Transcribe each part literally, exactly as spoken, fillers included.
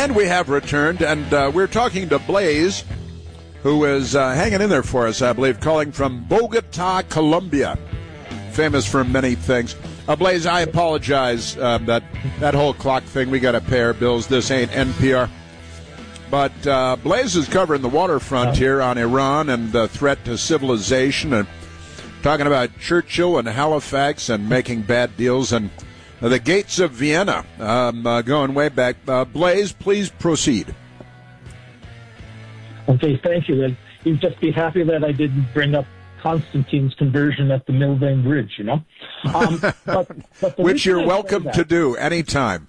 And we have returned, and uh, we're talking to Blaze, who is uh, hanging in there for us, I believe, calling from Bogota, Colombia, famous for many things. Uh, Blaze, I apologize uh, that that whole clock thing, we got to pay our bills. This ain't N P R. But uh, Blaze is covering the waterfront here on Iran and the threat to civilization, and talking about Churchill and Halifax and making bad deals, and the gates of Vienna, um, uh, going way back. Uh, Blaze, please proceed. Okay, thank you. You'd just be happy that I didn't bring up Constantine's conversion at the Milvain Bridge, you know? Um, but, but Which you're I welcome that, to do anytime.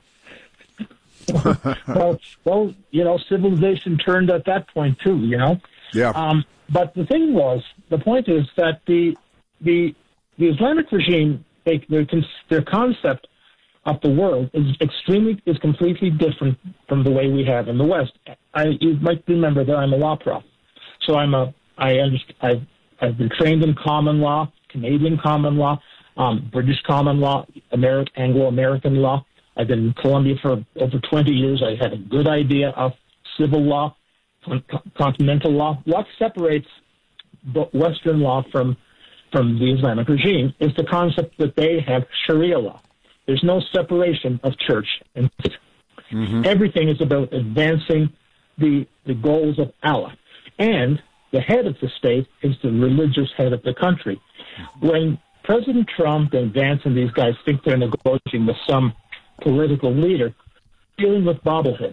well, well, you know, civilization turned at that point, too, you know? Yeah. Um, but the thing was, the point is that the the, the Islamic regime, They, their, their concept of the world is extremely is completely different from the way we have in the West. I you might remember that I'm a law prof, so I'm a I understand I've I've been trained in common law, Canadian common law, um, British common law, American Anglo-American law. I've been in Colombia for over twenty years. I had a good idea of civil law, con- continental law. What separates Western law from from the Islamic regime is the concept that they have Sharia law. There's no separation of church and state. Mm-hmm. Everything is about advancing the the goals of Allah. And the head of the state is the religious head of the country. When President Trump and Vance and these guys think they're negotiating with some political leader, dealing with bobbleheads.